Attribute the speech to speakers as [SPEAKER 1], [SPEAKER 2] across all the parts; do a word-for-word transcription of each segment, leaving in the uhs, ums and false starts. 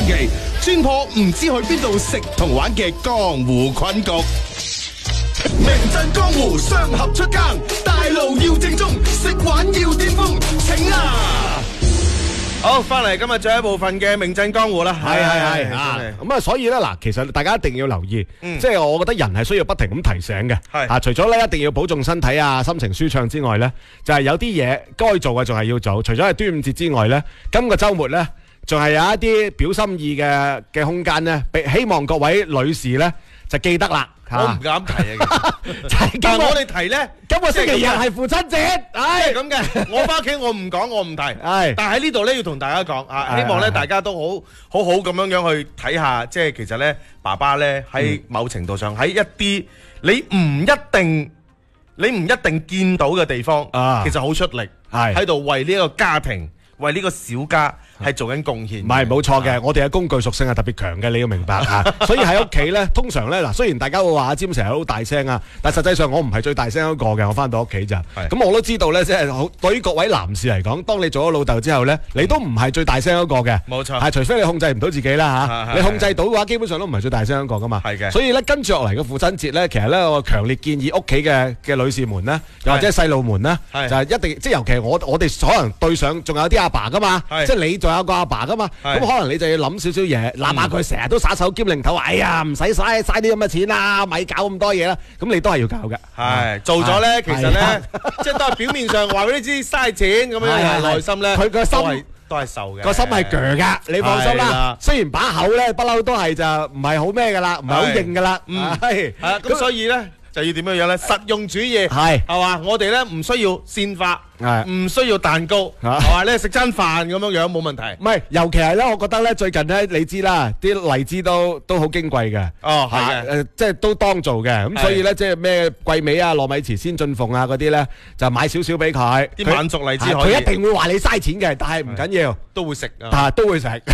[SPEAKER 1] 技，專破唔知去邊度食同玩嘅江湖困局。名震江湖，雙俠出更，大路要正宗，食玩要巔峰，請啊！
[SPEAKER 2] 好，翻嚟今日最後一部分嘅名震江湖啦，
[SPEAKER 3] 係係係啊，咁啊，所以咧嗱，其實大家一定要留意，即係我覺得人係需要不停咁提醒嘅，啊，除咗咧一定要保重身體啊，心情舒暢之外咧，就係有啲嘢該做嘅仲係要做，除咗係端午節之外咧，今個週末咧，仲係有一啲表心意嘅嘅空間咧，希望各位女士咧就記得啦。
[SPEAKER 2] 我唔敢提啊，
[SPEAKER 3] 但
[SPEAKER 2] 係我哋提咧，
[SPEAKER 3] 今個星期日係父親節，
[SPEAKER 2] 係咁嘅。我翻屋企我唔講，我唔提。係，但係喺呢度咧要同大家講啊，希望咧大家都好好好咁樣樣去睇下，即係其實咧爸爸咧喺某程度上喺一啲你唔一定你唔一定見到嘅地方，其實好出力，係喺度為呢個家庭。為呢個小家係做緊貢獻，
[SPEAKER 3] 唔係冇錯嘅。我哋嘅工具屬性係特別強嘅，你要明白嚇。所以喺屋企咧，通常咧嗱，雖然大家會話阿占成日好大聲啊，但係實際上我唔係最大聲嗰個嘅。我翻到屋企就咁，我都知道咧，即係好對於各位男士嚟講，當你做咗老豆之後咧，你都唔係最大聲嗰個嘅。
[SPEAKER 2] 冇錯，
[SPEAKER 3] 係除非你控制唔到自己啦嚇。你控制到嘅話，基本上都唔係最大聲嗰個噶嘛。係嘅。所以咧，跟住落嚟嘅父親節咧，其實咧，我強烈建議屋企嘅嘅女士們咧，又或者細路們咧，就係一定即係尤其我我哋可能對上仲有啲阿爸噶嘛。即係你仲有個阿爸噶嘛，咁可能你就要諗少少嘢，哪怕佢成日都耍手兼零頭，哎呀唔使嘥嘥啲咁嘅錢啦，咪搞咁多嘢啦，咁你都係要搞嘅。
[SPEAKER 2] 係做咗咧，其實咧，即係都係表面上話俾你知嘥錢咁樣，內心咧，
[SPEAKER 3] 佢個心
[SPEAKER 2] 都係受嘅，
[SPEAKER 3] 個心係鋸噶，你放心啦。雖然把口咧不嬲都係就唔係好咩噶啦，唔係好硬噶啦，係
[SPEAKER 2] 係咁所以咧。就要點樣樣咧？實用主義係係嘛？我哋咧唔需要鮮花，唔需要蛋糕，係嘛咧？食餐飯咁樣樣冇問題。
[SPEAKER 3] 唔係，尤其係咧，我覺得咧最近咧，你知啦，啲荔枝都都好矜貴嘅。
[SPEAKER 2] 哦，係嘅，
[SPEAKER 3] 誒，即係都當做嘅。咁所以咧，即係咩桂味啊、糯米糍、鮮晉鳳啊嗰啲咧，就買少少俾佢。
[SPEAKER 2] 啲晚熟荔枝
[SPEAKER 3] 佢一定會話你嘥錢嘅，但係唔緊要，
[SPEAKER 2] 都會食啊，
[SPEAKER 3] 但係都會食。誒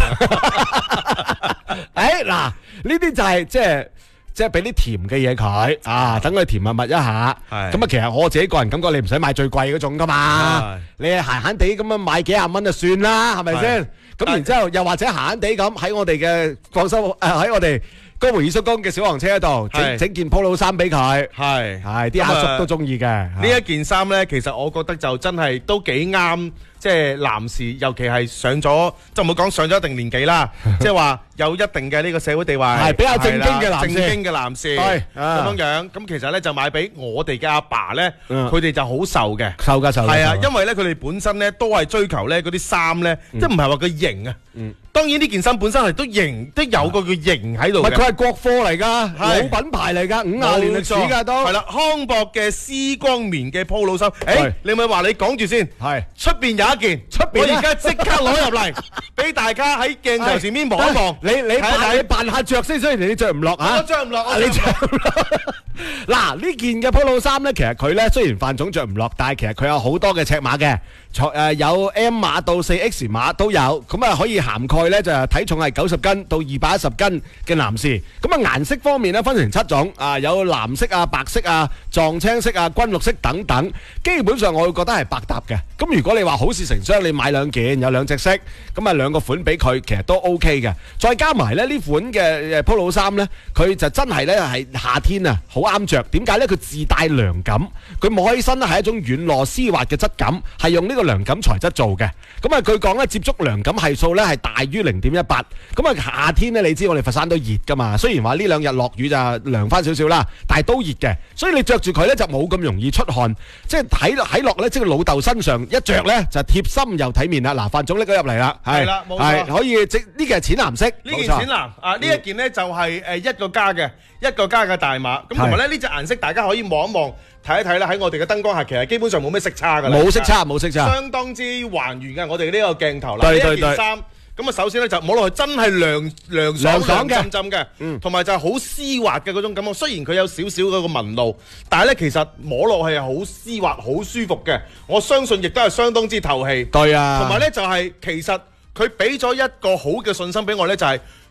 [SPEAKER 3] 嗱，呢啲就係即係。即係俾啲甜嘅嘢佢啊，等佢甜蜜蜜一下。咁啊，其實我自己個人感覺，你唔使買最貴嗰種噶嘛，你閒閒地咁樣買幾廿蚊就算啦，係咪先？咁然之後又或者閒閒地咁喺我哋嘅放心誒，喺我哋江湖二叔公嘅小黃車嗰度整整件 polo 衫俾佢，係係啲阿叔都中意嘅。
[SPEAKER 2] 呢一件衫咧，其實我覺得就真係都幾啱。即係男士，尤其係上咗，就唔好講上咗一定年紀啦。即係話有一定嘅呢個社會地位，
[SPEAKER 3] 係比較正經嘅男士，
[SPEAKER 2] 正經嘅男士咁樣樣。咁其實咧就買俾我哋嘅阿爸咧，佢哋就好受嘅，
[SPEAKER 3] 受㗎受㗎。
[SPEAKER 2] 係啊，因為咧佢哋本身咧都係追求咧嗰啲衫咧，即係唔係話佢型啊。當然呢件衫本身係都型，都有個叫型喺度嘅。
[SPEAKER 3] 唔係佢係國貨嚟㗎，老品牌嚟㗎，五廿年歷史㗎都。
[SPEAKER 2] 係啦，康博嘅絲光棉嘅 polo 衫。誒，你咪話你講住先。係出邊有一件，出邊我而家即刻攞入嚟，俾大家喺鏡頭前面望一望。
[SPEAKER 3] 你你扮你扮下着先，雖然你着唔落啊。
[SPEAKER 2] 我着唔落，
[SPEAKER 3] 你着唔落。嗱呢件嘅 polo 衫咧，其實佢咧雖然范總着唔落，但係其實佢有好多嘅尺碼嘅，誒有 M 碼到四 X 碼都有，咁啊可以涵蓋咧就係體重係九十斤到二百一十斤嘅男士。咁啊顏色方面咧分成七種，啊有藍色啊、白色啊、藏青色啊、軍綠色等等。基本上我會覺得係百搭嘅。咁如果你話好事成雙，你買兩件有兩隻色，咁啊兩個款俾佢，其實都 OK 嘅。再加埋咧呢款嘅 polo 衫咧，佢就真係咧係夏天啊好啱着。點解咧？佢自帶涼感，佢摸起身咧係一種軟糯絲滑嘅質感，係用呢個涼感材質做嘅。咁啊，據講咧接觸涼感係數咧係大於零點一八。咁啊，夏天咧你知我哋佛山都熱噶嘛，雖然話呢兩日落雨就涼翻少少啦，但係都熱嘅。所以你着住佢咧就冇咁容易出汗，即係睇睇落咧即係老豆身上一着咧就貼心又體面啦。嗱，范總拎咗入嚟啦，係啦，冇錯，係可以即呢件係淺藍色，
[SPEAKER 2] 呢件淺藍啊，呢一件咧就係誒一個加嘅一個加嘅大碼，咁同埋咧呢隻顏色大家可以望一望睇一睇啦。喺我哋嘅燈光下，其實基本上冇咩色差噶啦，
[SPEAKER 3] 冇色差冇色差，
[SPEAKER 2] 相當之還原嘅我哋呢個鏡頭啦。呢一件衫咁啊，首先咧就摸落去真係涼涼爽涼浸浸嘅，同埋就係好絲滑嘅嗰種感覺。雖然佢有少少嗰個紋路，但係咧其實摸落去係好絲滑、好舒服嘅。我相信亦都係相當之透氣。
[SPEAKER 3] 對啊，
[SPEAKER 2] 同埋咧就係其實佢俾咗一個好嘅信心俾我咧，就係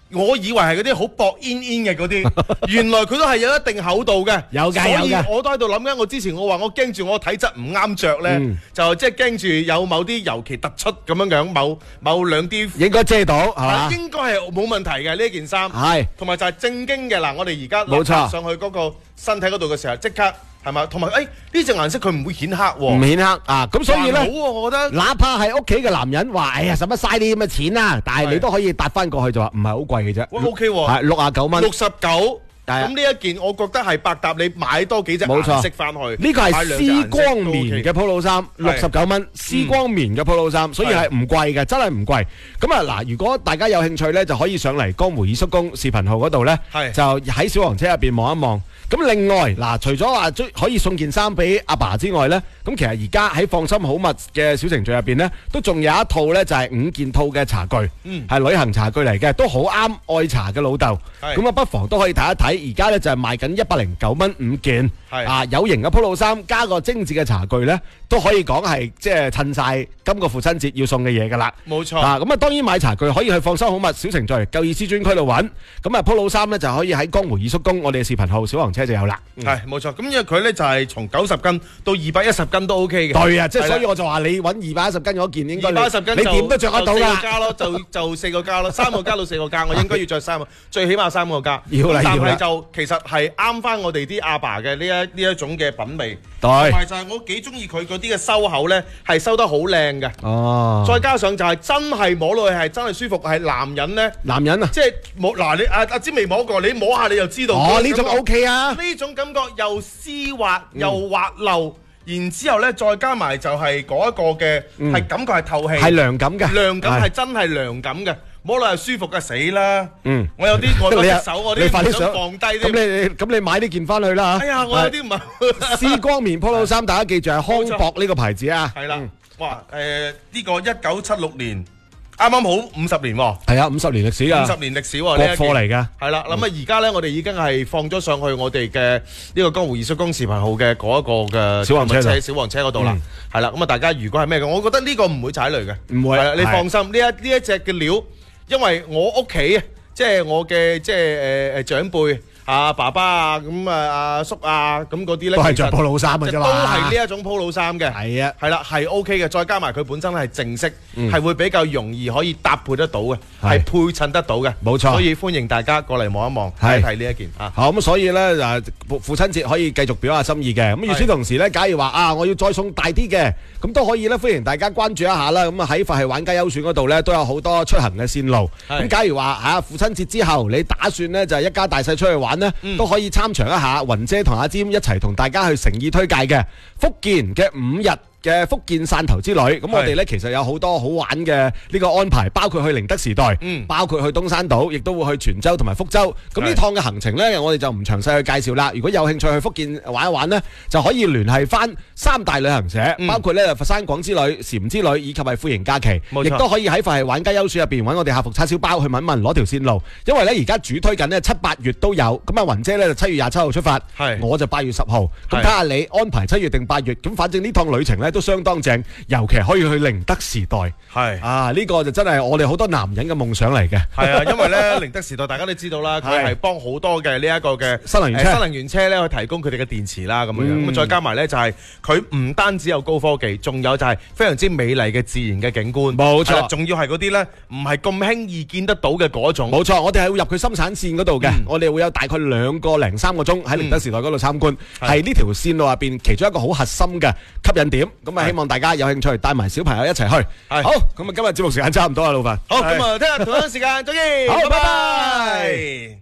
[SPEAKER 2] 我以為係嗰啲好薄煙煙嘅嗰啲，原來佢都係有一定厚度嘅。
[SPEAKER 3] 有㗎有㗎。
[SPEAKER 2] 所以我都喺度諗緊，我之前我話我驚住我體質唔啱着咧，
[SPEAKER 3] 嗯
[SPEAKER 2] 就即係驚住有某啲尤其突出咁樣樣，某某兩啲
[SPEAKER 3] 應該遮到係嘛？
[SPEAKER 2] 應該係冇問題嘅呢件衫。
[SPEAKER 3] 係，
[SPEAKER 2] 同埋就係正經嘅嗱，我哋而家
[SPEAKER 3] 冇錯
[SPEAKER 2] 落上去嗰個身體嗰度嘅時候，即刻係嘛？同埋誒呢隻顏色佢唔會顯黑喎，
[SPEAKER 3] 唔顯黑啊！咁所以咧，
[SPEAKER 2] 還好喎，我覺得。
[SPEAKER 3] 哪怕係屋企嘅男人話：哎呀，使乜嘥啲咁嘅錢啊？但係你都可以搭翻過去就話唔係好貴嘅啫。
[SPEAKER 2] 哇，OK 喎，
[SPEAKER 3] 係六啊九蚊。
[SPEAKER 2] 六十九。
[SPEAKER 3] 係啊
[SPEAKER 2] 咁呢一件我覺得係百搭，你買多幾隻
[SPEAKER 3] 冇錯
[SPEAKER 2] 顏色翻去。
[SPEAKER 3] 呢個係絲光棉嘅 polo 衫，六十九蚊，絲光棉嘅 polo 衫，所以係唔貴嘅，真係唔貴。咁啊嗱，如果大家有興趣咧，就可以上嚟江湖二叔公視頻號嗰度咧，
[SPEAKER 2] 係
[SPEAKER 3] 就喺小黃車入邊望一望。咁另外嗱，除咗話追可以送件衫俾阿爸之外咧，咁其實而家喺放心好物嘅小程序入邊咧，都仲有一套咧就係五件套嘅茶具，
[SPEAKER 2] 嗯
[SPEAKER 3] 係旅行茶具嚟嘅，都好啱愛茶嘅老豆。
[SPEAKER 2] 係
[SPEAKER 3] 咁啊，不妨都可以睇一睇。而家咧就係賣緊一百零九蚊五件，
[SPEAKER 2] 係
[SPEAKER 3] 啊有型嘅 polo 衫加個精緻嘅茶具咧，都可以講係即係襯晒今個父親節要送嘅嘢噶啦。
[SPEAKER 2] 冇錯。
[SPEAKER 3] 啊，咁啊當然買茶具可以去放心好物小程序夠意思專區度揾。咁啊 polo 衫咧就可以喺江湖二叔公我哋嘅視頻號小黃車就有啦。
[SPEAKER 2] 係冇錯，咁因為佢咧就係從九十斤到二百一十斤都 OK 嘅。
[SPEAKER 3] 對啊，即係
[SPEAKER 2] 係啦
[SPEAKER 3] 所以我就話你揾二百一十斤嗰件應該
[SPEAKER 2] 二百一十斤就
[SPEAKER 3] 你點都着得到
[SPEAKER 2] 就四個
[SPEAKER 3] 㗎。
[SPEAKER 2] 加咯，就就四個加咯，三個加到四個加，我應該要着三個，最起碼三個加。
[SPEAKER 3] 要啦
[SPEAKER 2] 但
[SPEAKER 3] 要啦
[SPEAKER 2] 係就其實係啱翻我哋啲阿爸嘅呢一呢一種嘅品味，
[SPEAKER 3] 對
[SPEAKER 2] 同埋就係我幾中意佢嗰啲嘅收口咧，係收得好靚嘅。
[SPEAKER 3] 哦，
[SPEAKER 2] 再加上就係真係摸落去係真係舒服，係男人咧，
[SPEAKER 3] 男人啊，
[SPEAKER 2] 即係摸嗱你阿阿芝未摸過，你摸下你就知道。
[SPEAKER 3] 哦呢種 O K 啊。
[SPEAKER 2] 呢種感覺又絲滑又滑溜，然之後咧再加埋就係嗰一個嘅係感覺係透氣，
[SPEAKER 3] 係涼感嘅，
[SPEAKER 2] 涼感係
[SPEAKER 3] 係
[SPEAKER 2] 真係涼感嘅，摸落係舒服嘅死啦！
[SPEAKER 3] 嗯，
[SPEAKER 2] 我有啲我嗰
[SPEAKER 3] 你啊
[SPEAKER 2] 隻手我啲
[SPEAKER 3] 你快啲上
[SPEAKER 2] 唔想放低
[SPEAKER 3] 咁
[SPEAKER 2] 啲。
[SPEAKER 3] 你你咁你買呢件翻去啦嚇。
[SPEAKER 2] 哎呀，我有啲唔係。
[SPEAKER 3] 絲光棉 polo 衫，大家記住係康博呢個牌子啊。
[SPEAKER 2] 係啦，哇誒呢個一九七六年啱啱好五十年喎。
[SPEAKER 3] 係啊，五十年歷史啊，
[SPEAKER 2] 五十年歷史喎，
[SPEAKER 3] 國
[SPEAKER 2] 呢一件
[SPEAKER 3] 貨嚟㗎。
[SPEAKER 2] 係啦，咁啊而家咧，我哋已經係放咗上去我哋嘅呢個江湖二叔公視頻號嘅嗰一個嘅
[SPEAKER 3] 小黃車度
[SPEAKER 2] 小黃車嗰度啦。係啦，咁啊大家如果係咩嘅，我覺得呢個唔會踩雷嘅，
[SPEAKER 3] 唔會
[SPEAKER 2] 係啦，你
[SPEAKER 3] 係
[SPEAKER 2] 放心，呢一呢一隻嘅料，因為我屋企啊，即係我嘅即係誒誒長輩。啊爸爸啊，咁啊阿叔啊，咁嗰啲咧
[SPEAKER 3] 都係着
[SPEAKER 2] 其實
[SPEAKER 3] polo 衫嘅啫嘛
[SPEAKER 2] 都係呢一種 polo 衫嘅，
[SPEAKER 3] 係啊，
[SPEAKER 2] 係啦，係 OK 嘅，再加埋佢本身係正式，
[SPEAKER 3] 嗯
[SPEAKER 2] 係會比較容易可以搭配得到嘅，
[SPEAKER 3] 係
[SPEAKER 2] 係配襯得到嘅，
[SPEAKER 3] 冇錯
[SPEAKER 2] 所以歡迎大家過嚟望一望，睇
[SPEAKER 3] 係
[SPEAKER 2] 一睇呢一件啊。
[SPEAKER 3] 好咁，所以咧誒父父親節可以繼續表下心意嘅。咁與此同時咧，假如話啊，我要再送大啲嘅，咁都可以咧，歡迎大家關注一下啦。咁啊喺佛系玩家優選嗰度咧，都有好多出行嘅線路。
[SPEAKER 2] 係
[SPEAKER 3] 咁假如話啊父親節之後，你打算咧就係一家大細出去玩咧，都可以參詳一下雲姐同阿尖一齊同大家去誠意推介嘅福建嘅五日嘅福建汕頭之旅，咁我哋咧其實有好多好玩嘅呢個安排，包括去寧德時代，
[SPEAKER 2] 嗯
[SPEAKER 3] 包括去東山島，亦都會去泉州同埋福州。咁呢
[SPEAKER 2] 係
[SPEAKER 3] 趟嘅行程咧，我哋就唔詳細去介紹啦。如果有興趣去福建玩一玩呢，就可以聯繫翻三大旅行社，
[SPEAKER 2] 嗯
[SPEAKER 3] 包括咧佛山廣之旅、禪之旅以及係富盈假期，
[SPEAKER 2] 冇錯
[SPEAKER 3] 亦都可以喺佛系玩家優選入邊揾我哋客服叉燒包去問一問攞條線路。因為咧而家主推緊呢，七八月都有，咁啊雲姐咧就七月廿七號出發，
[SPEAKER 2] 係
[SPEAKER 3] 我就八月十號，咁
[SPEAKER 2] 係
[SPEAKER 3] 睇下你安排七月定八月，咁反正呢趟旅程咧都相當正。尤其可以去寧德時代，
[SPEAKER 2] 係
[SPEAKER 3] 啊！呢個就真係我哋好多男人嘅夢想嚟嘅。
[SPEAKER 2] 係啊，因為咧寧德時代大家都知道啦，佢
[SPEAKER 3] 係
[SPEAKER 2] 係幫好多嘅呢一個嘅
[SPEAKER 3] 新能源車
[SPEAKER 2] 誒新能源車咧去提供佢哋嘅電池啦咁樣樣，
[SPEAKER 3] 嗯
[SPEAKER 2] 咁再加埋咧就係佢唔單止有高科技，仲有就係非常之美麗嘅自然嘅景觀，
[SPEAKER 3] 冇錯
[SPEAKER 2] 係啦仲要係嗰啲咧唔係咁輕易見得到嘅嗰種。
[SPEAKER 3] 冇錯，我哋係會入佢生產線嗰度嘅，
[SPEAKER 2] 嗯
[SPEAKER 3] 我哋會有大概兩個零三個鐘喺寧德時代嗰度參觀，
[SPEAKER 2] 係
[SPEAKER 3] 係呢條線路入邊其中一個好核心嘅吸引點。咁啊，
[SPEAKER 2] 係
[SPEAKER 3] 希望大家有興趣帶埋小朋友一齊去。
[SPEAKER 2] 係
[SPEAKER 3] 好，咁啊，今日節目時間差唔多啦，老闆。
[SPEAKER 2] 好，咁啊，聽日同樣時間再見，
[SPEAKER 3] 好
[SPEAKER 2] 拜
[SPEAKER 3] 拜
[SPEAKER 2] 拜。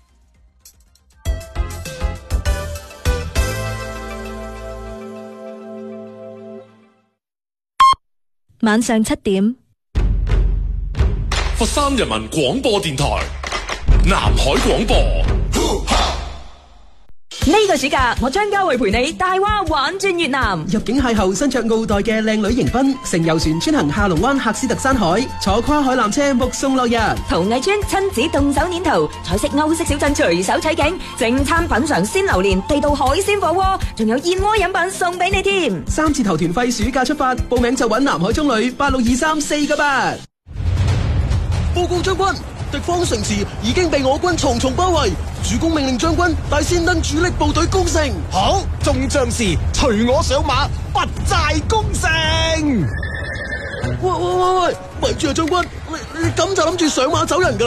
[SPEAKER 4] 晚上七點，
[SPEAKER 5] 佛山人民廣播電台南海廣播。
[SPEAKER 6] 呢個暑假，我張家慧陪你大蛙玩轉越南。
[SPEAKER 7] 入境邂逅身着奧黛嘅靚女迎賓，乘遊船穿行下龍灣喀斯特山海，坐跨海纜車目送落日。
[SPEAKER 6] 陶藝村親子動手捏陶，彩色歐式小鎮隨手取景，正餐品嘗鮮榴蓮、地道海鮮火鍋，仲有燕窩飲品送俾你添。
[SPEAKER 7] 三字頭團費暑假出發，報名就揾南海中旅八六二三四個八。
[SPEAKER 8] 報告將軍，
[SPEAKER 7] 敵方城池已經被我軍重重包圍，主公命令將軍帶先登主力部隊攻城。
[SPEAKER 3] 好，眾將士隨我上馬，不寨攻城。
[SPEAKER 7] 喂喂喂喂，咪住啊，將軍，你你咁就諗住上馬走人㗎？